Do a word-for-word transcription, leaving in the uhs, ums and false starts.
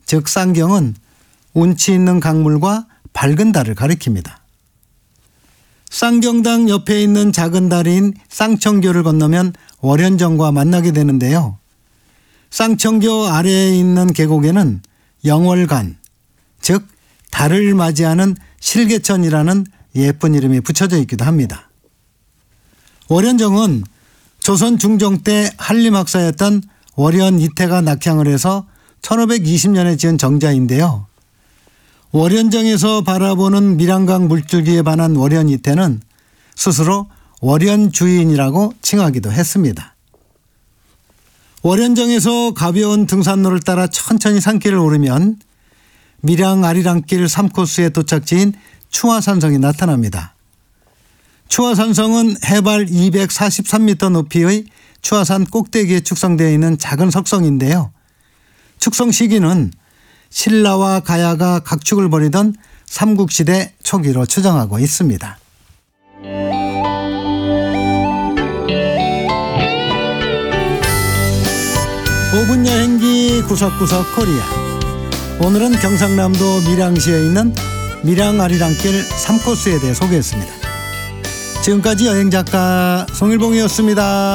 즉 쌍경은 운치 있는 강물과 밝은 달을 가리킵니다. 쌍경당 옆에 있는 작은 다리인 쌍청교를 건너면 월현정과 만나게 되는데요. 쌍청교 아래에 있는 계곡에는 영월간, 즉 달을 맞이하는 실개천이라는 예쁜 이름이 붙여져 있기도 합니다. 월현정은 조선 중종 때 한림학사였던 월현 이태가 낙향을 해서 천오백이십 년에 지은 정자인데요. 월현정에서 바라보는 밀양강 물줄기에 반한 월현 이태는 스스로 월현주인이라고 칭하기도 했습니다. 월현정에서 가벼운 등산로를 따라 천천히 산길을 오르면 밀양 아리랑길 삼 코스의 도착지인 추화산성이 나타납니다. 추화산성은 해발 이백사십삼 미터 높이의 추화산 꼭대기에 축성되어 있는 작은 석성인데요. 축성 시기는 신라와 가야가 각축을 벌이던 삼국시대 초기로 추정하고 있습니다. 오 분 여행기 구석구석 코리아. 오늘은 경상남도 밀양시에 있는 밀양 아리랑길 삼 코스에 대해 소개했습니다. 지금까지 여행작가 송일봉이었습니다.